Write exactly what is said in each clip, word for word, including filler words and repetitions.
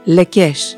Λεκές.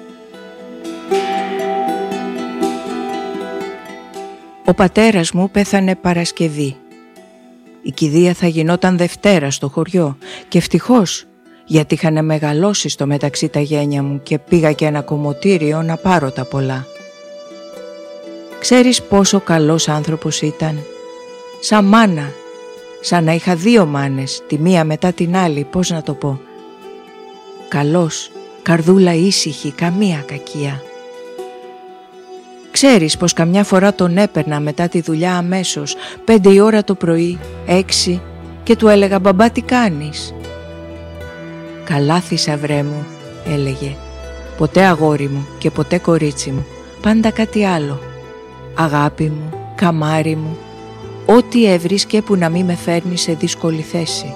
Ο πατέρας μου πέθανε Παρασκευή. Η κηδεία θα γινόταν Δευτέρα στο χωριό και ευτυχώς, γιατί είχαν μεγαλώσει στο μεταξύ τα γένια μου και πήγα και ένα κομμωτήριο να πάρω τα πολλά. Ξέρεις πόσο καλός άνθρωπος ήταν? Σαν μάνα, σαν να είχα δύο μάνες, τη μία μετά την άλλη, πώς να το πω. Καλός, καρδούλα ήσυχη, καμία κακία. Ξέρεις πως καμιά φορά τον έπαιρνα μετά τη δουλειά αμέσως, πέντε η ώρα το πρωί, έξι, και του έλεγα «Μπαμπά, τι κάνεις?» «Καλά, θησαυρέ μου», έλεγε, «ποτέ αγόρι μου και ποτέ κορίτσι μου, πάντα κάτι άλλο. Αγάπη μου, καμάρι μου, ό,τι έβρισκε που να μην με φέρνει σε δύσκολη θέση».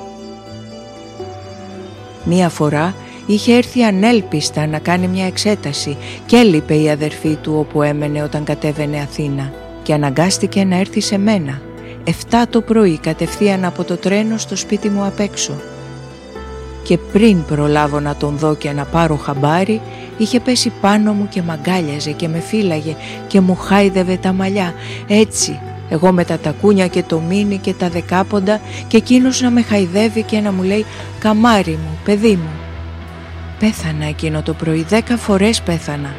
Μία φορά είχε έρθει ανέλπιστα να κάνει μια εξέταση και έλειπε η αδερφή του όπου έμενε όταν κατέβαινε Αθήνα και αναγκάστηκε να έρθει σε μένα, εφτά το πρωί κατευθείαν από το τρένο στο σπίτι μου απ' έξω. Και πριν προλάβω να τον δω και να πάρω χαμπάρι, είχε πέσει πάνω μου και μ' αγκάλιαζε και με φύλαγε και μου χάιδευε τα μαλλιά, έτσι, εγώ με τα τακούνια και το μίνι και τα δεκάποντα και εκείνος να με χαϊδεύει και να μου λέει «Καμάρι μου, παιδί μου». Πέθανα εκείνο το πρωί, δέκα φορές πέθανα.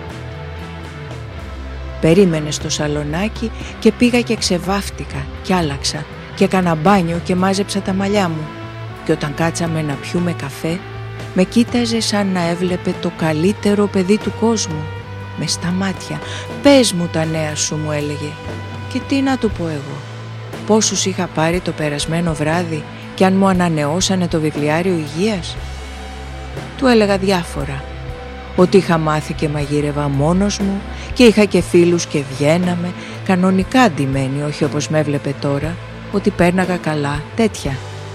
Περίμενε στο σαλονάκι και πήγα και ξεβάφτηκα και άλλαξα και έκανα μπάνιο και μάζεψα τα μαλλιά μου. Και όταν κάτσαμε να πιούμε καφέ, με κοίταζε σαν να έβλεπε το καλύτερο παιδί του κόσμου. Με στα μάτια, «Πες μου τα νέα σου», μου έλεγε. Και τι να του πω εγώ? Πόσους είχα πάρει το περασμένο βράδυ και αν μου ανανεώσανε το βιβλιάριο υγείας? Του έλεγα διάφορα. Ότι είχα μάθει και μαγείρευα μόνος μου και είχα και φίλους και βγαίναμε, κανονικά ντυμένοι, όχι όπως με έβλεπε τώρα, ότι πέρναγα καλά, τέτοια.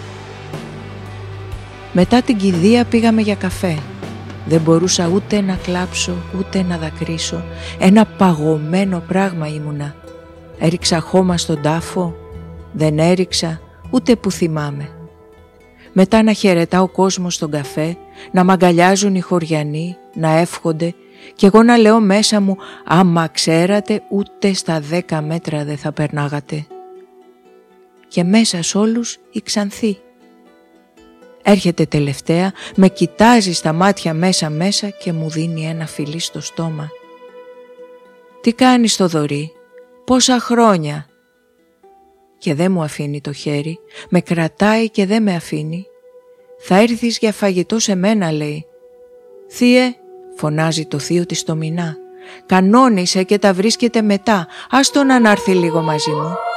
Μετά την κηδεία πήγαμε για καφέ. Δεν μπορούσα ούτε να κλάψω, ούτε να δακρύσω. Ένα παγωμένο πράγμα ήμουνα. Έριξα χώμα στον τάφο, δεν έριξα, ούτε που θυμάμαι. Μετά να χαιρετά ο κόσμος στον καφέ, να μ' αγκαλιάζουν οι χωριανοί, να εύχονται και εγώ να λέω μέσα μου «Άμα ξέρατε, ούτε στα δέκα μέτρα δεν θα περνάγατε». Και μέσα σ' όλους η Ξανθή. Έρχεται τελευταία, με κοιτάζει στα μάτια μέσα μέσα και μου δίνει ένα φιλί στο στόμα. «Τι κάνεις, Θοδωρή, πόσα χρόνια?» Και δεν μου αφήνει το χέρι, με κρατάει και δεν με αφήνει. «Θα έρθεις για φαγητό σε μένα», λέει. «Θείε», φωνάζει το θείο της στο μηνά, «κανόνισε και τα βρίσκεται μετά, άστο να έρθει λίγο μαζί μου».